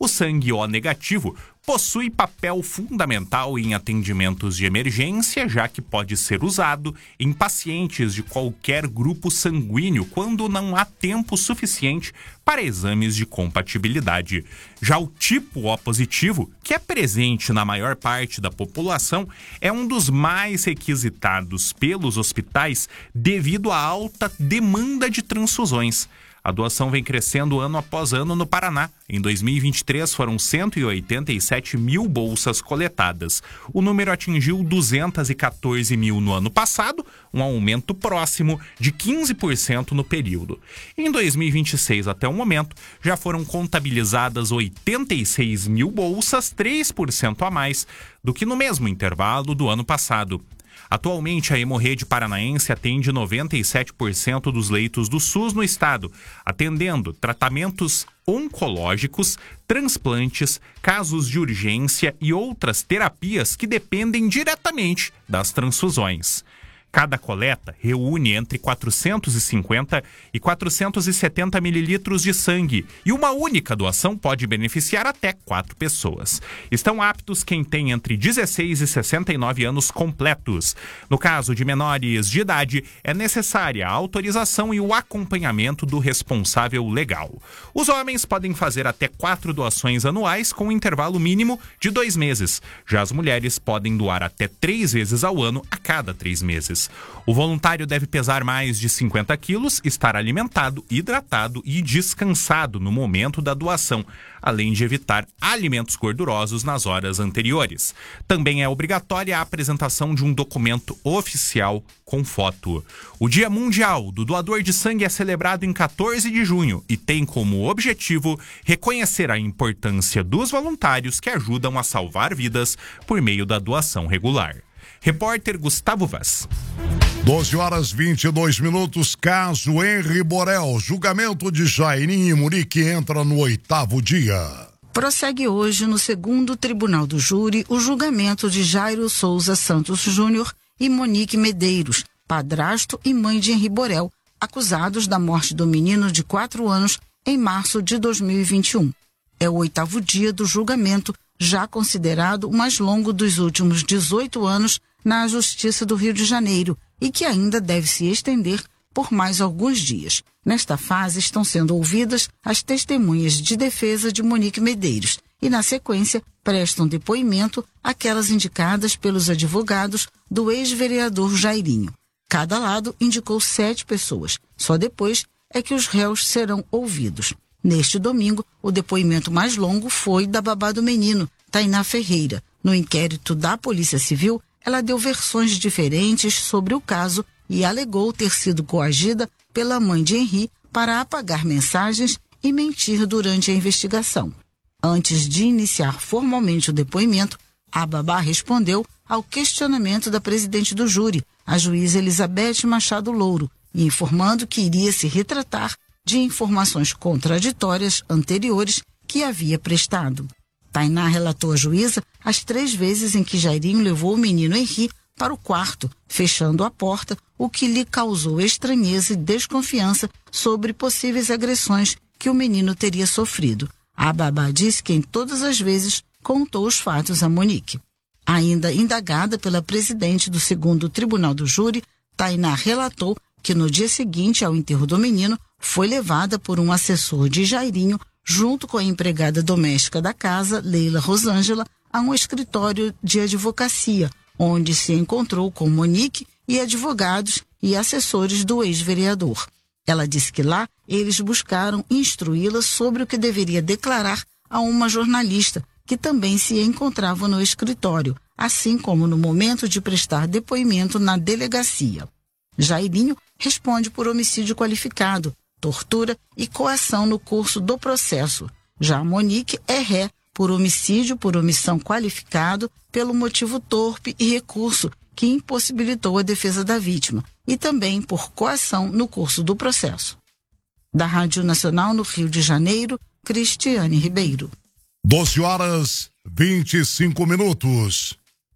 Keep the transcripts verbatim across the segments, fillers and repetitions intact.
O sangue O negativo possui papel fundamental em atendimentos de emergência, já que pode ser usado em pacientes de qualquer grupo sanguíneo quando não há tempo suficiente para exames de compatibilidade. Já o tipo O positivo, que é presente na maior parte da população, é um dos mais requisitados pelos hospitais devido à alta demanda de transfusões. A doação vem crescendo ano após ano no Paraná. Em dois mil e vinte e três foram cento e oitenta e sete mil bolsas coletadas. O número atingiu duzentos e quatorze mil no ano passado, um aumento próximo de quinze por cento no período. Em dois mil e vinte e seis, até o momento, já foram contabilizadas oitenta e seis mil bolsas, três por cento a mais do que no mesmo intervalo do ano passado. Atualmente, a Hemorrede Paranaense atende noventa e sete por cento dos leitos do SUS no estado, atendendo tratamentos oncológicos, transplantes, casos de urgência e outras terapias que dependem diretamente das transfusões. Cada coleta reúne entre quatrocentos e cinquenta e quatrocentos e setenta mililitros de sangue e uma única doação pode beneficiar até quatro pessoas. Estão aptos quem tem entre dezesseis e sessenta e nove anos completos. No caso de menores de idade, é necessária a autorização e o acompanhamento do responsável legal. Os homens podem fazer até quatro doações anuais com um intervalo mínimo de dois meses. Já as mulheres podem doar até três vezes ao ano a cada três meses. O voluntário deve pesar mais de cinquenta quilos, estar alimentado, hidratado e descansado no momento da doação, além de evitar alimentos gordurosos nas horas anteriores. Também é obrigatória a apresentação de um documento oficial com foto. O Dia Mundial do Doador de Sangue é celebrado em quatorze de junho e tem como objetivo reconhecer a importância dos voluntários que ajudam a salvar vidas por meio da doação regular. Repórter Gustavo Vaz. doze horas e vinte e dois minutos, caso Henri Borel, julgamento de Jairim e Munique entra no oitavo dia. Prossegue hoje no segundo Tribunal do Júri o julgamento de Jairo Souza Santos Júnior e Monique Medeiros, padrasto e mãe de Henri Borel, acusados da morte do menino de quatro anos em março de dois mil e vinte e um. É o oitavo dia do julgamento, já considerado o mais longo dos últimos dezoito anos na Justiça do Rio de Janeiro e que ainda deve se estender por mais alguns dias. Nesta fase estão sendo ouvidas as testemunhas de defesa de Monique Medeiros e, na sequência, prestam depoimento aquelas indicadas pelos advogados do ex-vereador Jairinho. Cada lado indicou sete pessoas. Só depois é que os réus serão ouvidos. Neste domingo, o depoimento mais longo foi da babá do menino, Tainá Ferreira. No inquérito da Polícia Civil, ela deu versões diferentes sobre o caso e alegou ter sido coagida pela mãe de Henri para apagar mensagens e mentir durante a investigação. Antes de iniciar formalmente o depoimento, a babá respondeu ao questionamento da presidente do júri, a juíza Elizabeth Machado Louro, informando que iria se retratar de informações contraditórias anteriores que havia prestado. Tainá relatou à juíza as três vezes em que Jairinho levou o menino Henri para o quarto, fechando a porta, o que lhe causou estranheza e desconfiança sobre possíveis agressões que o menino teria sofrido. A babá disse que em todas as vezes contou os fatos a Monique. Ainda indagada pela presidente do segundo Tribunal do Júri, Tainá relatou que no dia seguinte ao enterro do menino foi levada por um assessor de Jairinho junto com a empregada doméstica da casa, Leila Rosângela, a um escritório de advocacia, onde se encontrou com Monique e advogados e assessores do ex-vereador. Ela disse que lá eles buscaram instruí-la sobre o que deveria declarar a uma jornalista, que também se encontrava no escritório, assim como no momento de prestar depoimento na delegacia. Jairinho responde por homicídio qualificado, tortura e coação no curso do processo. Já Monique é ré por homicídio por omissão qualificado pelo motivo torpe e recurso que impossibilitou a defesa da vítima e também por coação no curso do processo. Da Rádio Nacional no Rio de Janeiro, Cristiane Ribeiro. doze horas e vinte e cinco minutos.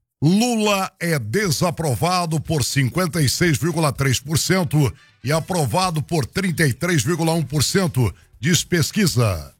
Lula é desaprovado por cinquenta e seis vírgula três por cento e aprovado por trinta e três vírgula um por cento, diz pesquisa.